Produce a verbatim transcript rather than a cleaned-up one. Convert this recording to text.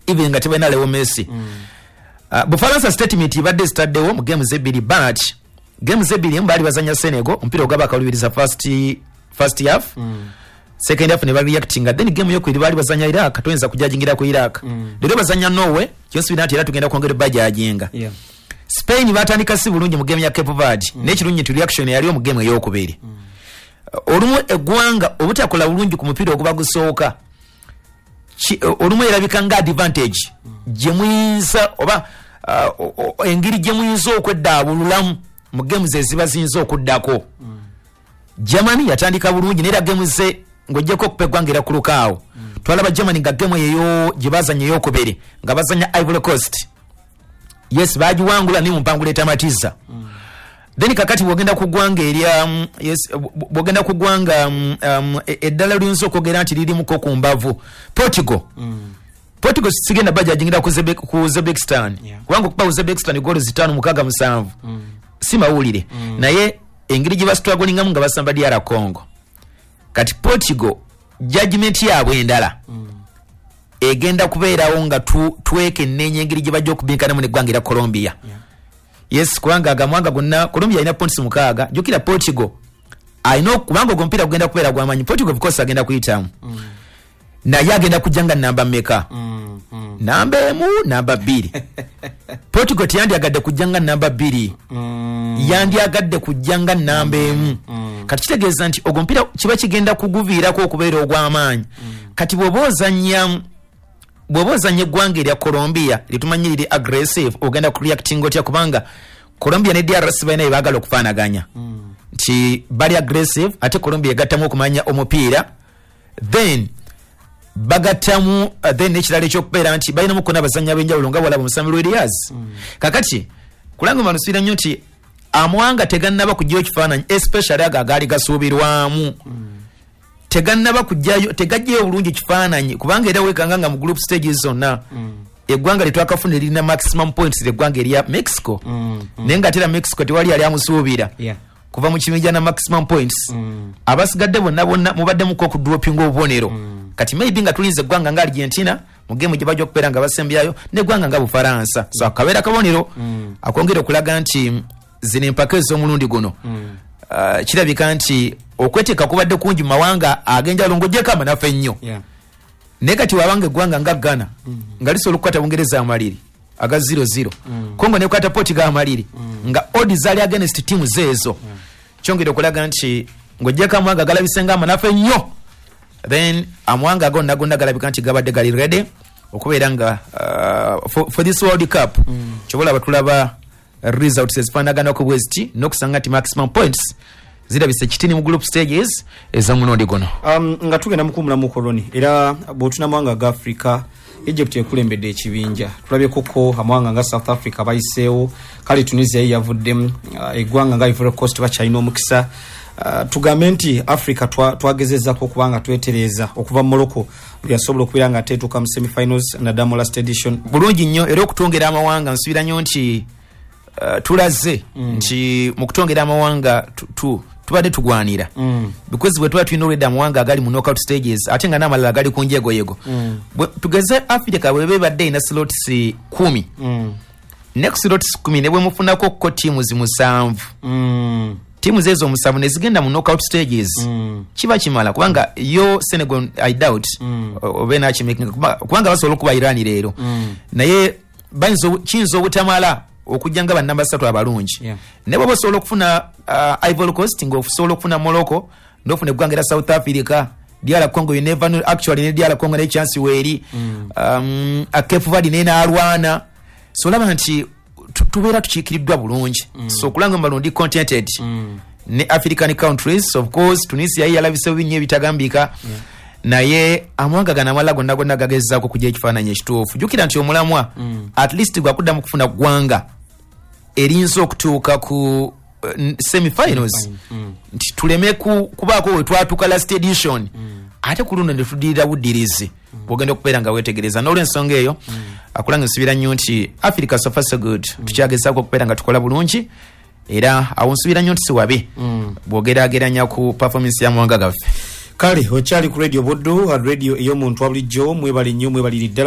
even nga tebena Leo Messi mm. uh, Bufaransa statement ibadde staddewo mu games ebiri but games ebiri mbali bazanya Senegal mpira ogaba kalubiriza first first half mm. second half ne ba reacting then game yo kwiri bali bazanya Iraq toyenza kujajingira ku Iraq mm. lero bazanya Norway kyose binati era tugenda kwongera bajajinga yeah. Spain batandika si bulungi mu game ya Cape Verde mm. n'ekirungi tu reaction yali mu game ey'okubiri mm. uh, olumu eggwanga obutakola bulungi ku mupira okuba gusooka olumu erabika nga advantage mm. gye muyinza oba uh, engiri gye muyinza okweddabululamu mu games eziba ziyinza okuddako mm. Germany yatandika bulungi n'era games ze ng'ojjeko okupegwangira ku lukaawo mm. twalaba Germany nga game eyo gye bazanya ey'okubiri nga bazanya Ivory Coast yes bajiwangula ni mpangule tamatiza mm. Then kakati bwogenda kugwanga eria um, yes bwogenda kugwanga um, um, eddala e lyinza okwogera nti liri muko ku mbavu Portugal mm. Portugal sigenda baja jingira ku Uzbek ku Uzbekistan yeah. Kwangu kuba Uzbekistan golo zitano mukaga musanvu mm. Si mawulire mm. Naye engiri gye bastrugglinga nga basamba D R Congo kati Portugal judgment yabwe endala mm. Egenda kubeerawo nga tu, tweke nenye engiri gye bajja okubinkana mu neggwangira Colombia yeah. Yes kubanga agamwanga gonna Colombia ina points mukaga jukira Portugal I know kubanga gompira kugenda kubeera gwamanyi Portugal of course agenda kuyitamu mm. Na yagenda kujanga namba meka mm, mm. Namba emu namba biri Portugal tiyandi agadde kujanga namba biri mm. Yandi agadde kujanga namba emu mm. Kati kitegeeza nti ogompira kiba kigenda kuguviirako okubeera ogw'amaanyi mm. Kati bw'oboozanya bw'oboozanya eggwanga erya Colombia litumanyiri li aggressive ogenda ku reacting otya kubanga Colombia ne D R C bayina baagala okufaanaganya nti mm. bali aggressive ate Colombia egattamu okumanya omupiira then bagatamu uh, then ekirala ekyokubeera nti balinamu kona abazanya b'enjawulo nga bwalaba Musambi Elias mm. Kakati kulanga manusira nnyo nti amwanga tegannaba kujjayo kifaananyi especially aga agaali gasuubirwamu mm. Tegannaba kujjayo tegajjayo bulungi kifaananyi kubanga era wekanga nga mu group stages zonna mm. Eggwanga litwakafuna lirina maximum points eggwanga erya Mexico mm. mm. Nenga tera Mexico tewali ali amusuubira yeah. Kuva mu kimijja na maximum points mm. Abasigadde bonna bonna mubadde muko okudropinga obubonero mm. Kati maybe nga tulinze eggwanga nga Argentina mu game gye bajja okubeera nga basembyayo n'eggwanga nga Bufaransa so akabeera kabonero mm. Akwongera okulaga nti zino empaka ez'omulundi guno mm. Uh, kirabika nti okweteeka kubadde kungi mawanga agenja longojeka amanafe nnyo yeah. Negati wabanga eggwanga nga Ghana mm. nga lisobola okukwata Bungereza amaliri aga zero zero mm. Congo nekwata Portugal amaliri mm. nga odi zali against team zezo yeah. Kyongera okulaga nti ngojeka amawanga galabisenga amanafe nnyo then amawanga ago nago nagalabika nti gabadde gali ready okubeera nga uh, for, for this World Cup mm. Kyobola batulaba results ezifaanagana ku West n'okusanga ti maximum points zirabise kitini mu group stages ezamunondi gono um, nga tugenda mukumula mu koloni era bwotuna mwanga ga Africa Egypt ekulembedde ekibinja tulabye koko amwanga nga South Africa bayiseewo kale Tunisia yavuddemu uh, eggwanga nga Ivory Coast bachina omukisa uh, tugambe nti Africa twagezezako twa kubanga twetereza okuva mu Morocco yasobola okubeera nga ateetuuka mu semi-finals na Damo last edition bulungi nnyo era okutongera amawanga nsubira nnyo nti Uh, tulaze mm. nti mu kutongera amawanga tu, tu, tubadde tugwanira mm. because bwe tuba tulina olwedda amawanga agali mu knockout stages ate nga n'amalala agali ku njegoyego mm. tugeze Africa bwe bebadde ina slots kumi mm. next slots kumi ne bwe mufunako ko tiimu zimusanvu mm. tiimu zezo omusanvu ne zigenda mu knockout stages mm. kiba kimala kubanga yo Senegal I doubt mm. obe nakimaking kubanga basobola okuba Iran leero mm. naye bayinza kiyinza obutamala okujjanga ba namba three abalungi yeah. Nebo bosobola okufuna uh, Ivory Coast ng'osobola okufuna Morocco n'ofuna eggwanga era South Africa D R Congo you never know actually ne D R Congo ne chance weeri mm. um, a Cape Verde ne alwana so laba nti tubeera tukiikiriddwa bulungi mm. So kulanga mbalundi contented mm. ne African countries of course Tunisia yalabise binye ebitagambika yeah. Naye amwanga gana amala gonna gonna gagezzaako kujja ekifaananyi ekituufu jukira nti omulamwa mm. At least gwakuddamu kufuna ggwanga erinza okutuuka ku uh, semi-finals mm. Nti tuleme ku, kubaako we twatuuka last edition mm. Ate ku luno ne tuddirira buddirizi mm. Bwogenda okubeera nga weetegereza n'olw'ensonga eyo mm. Akulanga nsubira nnyo nti Africa so far so good mm. Tukyagezaako okubeera nga tukola bulungi era awo nsubira nnyo nti siwabe mm. Bw'ogeraageranya ku performance ya mwanga gaffe kale okyali ku radio Boddo radio ey'omuntu wa bulijjo mwebali nnyo mwebaliri ddala